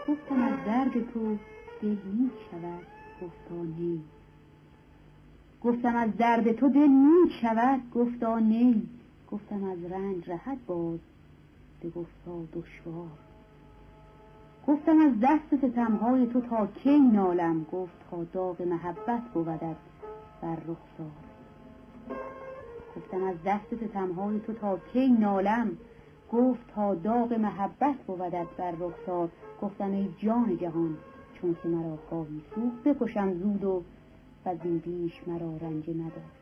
گفتم از درد تو دل می شود، گفتا نی. گفتم از درد تو دل می شود، گفتا نی. گفتم از رنج رهد باز، بگفتا دشوار. گفتم از دست ستمهای تو تا کی نالم، گفت تا داغ محبت بودت بر رخسار. گفتم از دست ستمهای تو تا کی نالم، گفت تا داغ محبت بودت بر رخسار. گفتم ای جان جهان چون که مرا خواهی سوخت، بکشم زود و زین بیش مرا رنج مدار.